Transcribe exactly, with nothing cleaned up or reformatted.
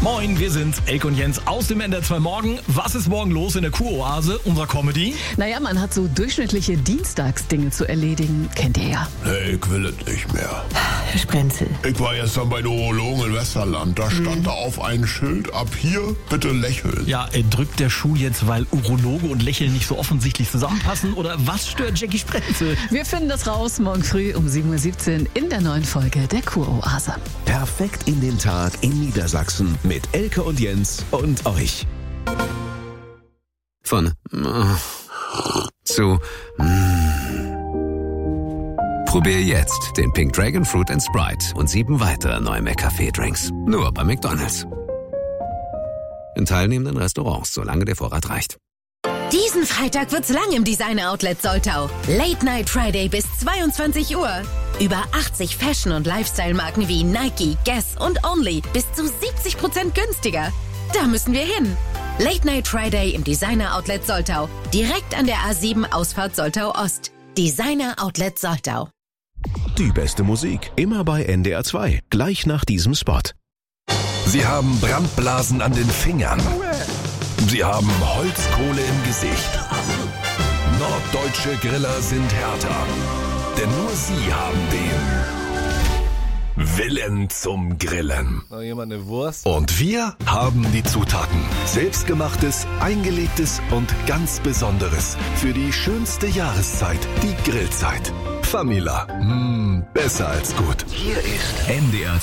Moin, wir sind's, Elke und Jens aus dem N D R zwei Morgen. Was ist morgen los in der Kuroase unserer Comedy? Naja, man hat so durchschnittliche Dienstagsdinge zu erledigen. Kennt ihr ja. Nee, ich will es nicht mehr. Herr Sprenzel. Ich war gestern bei den Urologen in Westerland. Da stand Mhm. da auf ein Schild, ab hier bitte lächeln. Ja, äh, drückt der Schuh jetzt, weil Urologe und Lächeln nicht so offensichtlich zusammenpassen? Oder was stört Jackie Sprenzel? Wir finden das raus morgen früh um sieben Uhr siebzehn in der neuen Folge der Kuroase. Perfekt in den Tag in Niedersachsen mit Elke und Jens und euch. Von äh, zu mm. Probier jetzt den Pink Dragon Fruit and Sprite und sieben weitere neue McCafé-Drinks. Nur bei McDonald's. In teilnehmenden Restaurants, solange der Vorrat reicht. Diesen Freitag wird's lang im Designer Outlet Soltau. Late Night Friday bis zweiundzwanzig Uhr. Über achtzig Fashion- und Lifestyle-Marken wie Nike, Guess und Only bis zu siebzig Prozent günstiger. Da müssen wir hin. Late Night Friday im Designer Outlet Soltau. Direkt an der A sieben Ausfahrt Soltau Ost. Designer Outlet Soltau. Die beste Musik immer bei N D R zwei. Gleich nach diesem Spot. Sie haben Brandblasen an den Fingern. Sie haben Holzkohle im Gesicht. Norddeutsche Griller sind härter. Denn nur sie haben den Willen zum Grillen. Noch jemand eine Wurst? Und wir haben die Zutaten. Selbstgemachtes, eingelegtes und ganz Besonderes. Für die schönste Jahreszeit, die Grillzeit. Famila. Mmh, besser als gut. Hier ist N D R